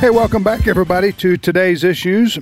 Hey, welcome back, everybody, to today's issues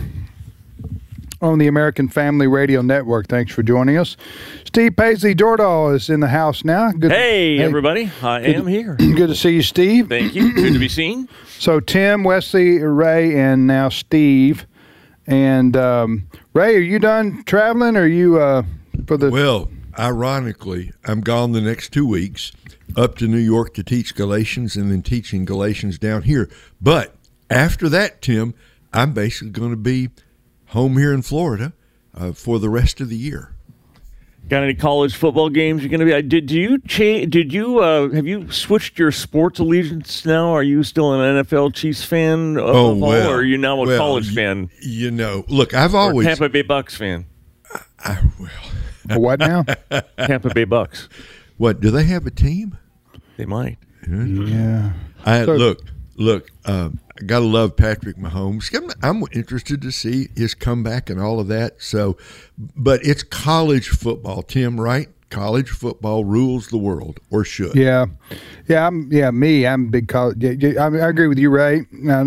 on the American Family Radio Network. Thanks for joining us. Steve Paisley Jordahl is in the house now. Hey, everybody. I am here. Good to see you, Steve. Thank you. Good to be seen. So Tim, Wesley, Ray, and now Steve. And Ray, are you done traveling? Or are you for the... Well, ironically, I'm gone the next 2 weeks up to New York to teach Galatians and then teaching Galatians down here. But after that, Tim, I'm basically going to be home here in Florida for the rest of the year. Got any college football games you're going to be? Have you switched your sports allegiance now? Are you still an NFL Chiefs fan? Or are you now a college fan? You know, look, I've always Tampa Bay Bucks fan. What now? Tampa Bay Bucks. What, do they have a team? They might. Yeah. Look. I gotta love Patrick Mahomes. I'm interested to see his comeback and all of that. So, but it's college football, Tim, right? College football rules the world, or should? Yeah. I'm big college. I agree with you, Ray.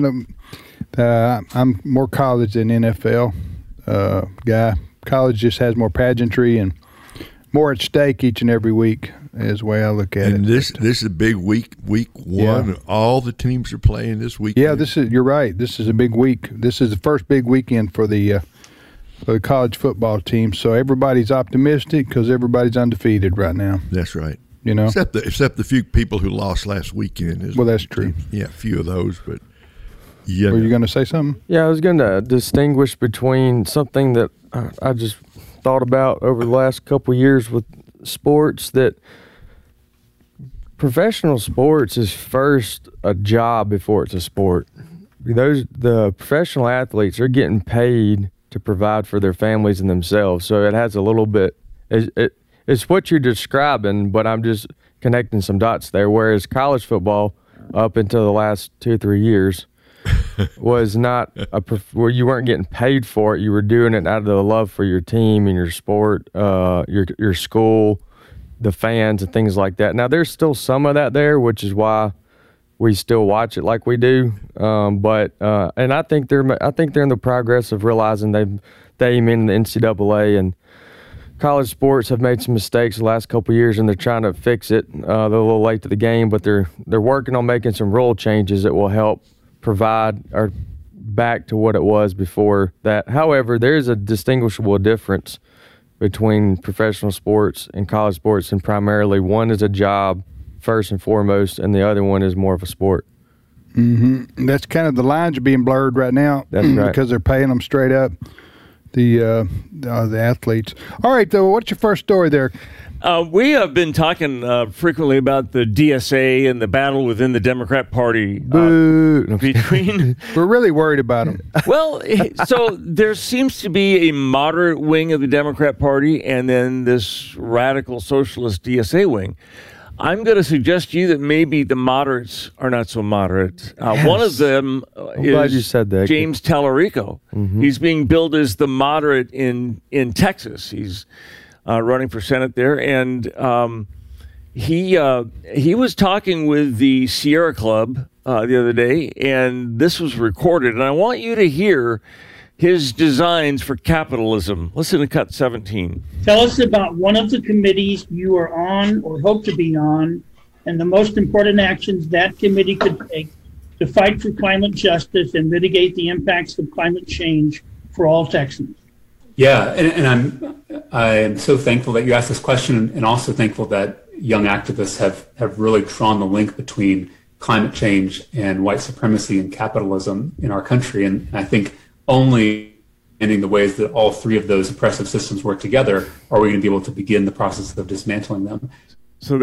I'm more college than NFL guy. College just has more pageantry and more at stake each and every week, is the way I look at it. And this is a big week one. Yeah. All the teams are playing this weekend. Yeah, you're right. This is a big week. This is the first big weekend for the college football team. So everybody's optimistic because everybody's undefeated right now. That's right. You know, except the few people who lost last weekend. Well, that's true. Yeah, a few of those, but. Yeah. Were you going to say something? Yeah, I was going to distinguish between something that I just thought about over the last couple of years with sports, that professional sports is first a job before it's a sport. The professional athletes are getting paid to provide for their families and themselves, so it has a little bit. It's what you're describing, but I'm just connecting some dots there. Whereas college football, up until the last 2 or 3 years, was not where you weren't getting paid for it. You were doing it out of the love for your team and your sport, your school, the fans, and things like that. Now, there's still some of that there, which is why we still watch it like we do. And I think they're in the progress of realizing they aim in the NCAA, and college sports have made some mistakes the last couple of years, and they're trying to fix it. They're a little late to the game, but they're working on making some rule changes that will help provide or back to what it was before that. However, there's a distinguishable difference between professional sports and college sports, and primarily one is a job first and foremost, and the other one is more of a sport. Mm-hmm. That's kind of the lines are being blurred right now. That's right. Because they're paying them straight up, the athletes. All right, though, what's your first story there? We have been talking frequently about the DSA and the battle within the Democrat Party between. We're really worried about them. Well, so there seems to be a moderate wing of the Democrat Party, and then this radical socialist DSA wing. I'm going to suggest to you that maybe the moderates are not so moderate. Yes. One of them glad you said that. James Tallarico. Mm-hmm. He's being billed as the moderate in Texas. He's running for Senate there, and he was talking with the Sierra Club the other day, and this was recorded, and I want you to hear his designs for capitalism. Listen to cut 17. Tell us about one of the committees you are on or hope to be on, and the most important actions that committee could take to fight for climate justice and mitigate the impacts of climate change for all Texans. Yeah, and I am so thankful that you asked this question, and also thankful that young activists have really drawn the link between climate change and white supremacy and capitalism in our country. And I think only in the ways that all three of those oppressive systems work together are we going to be able to begin the process of dismantling them.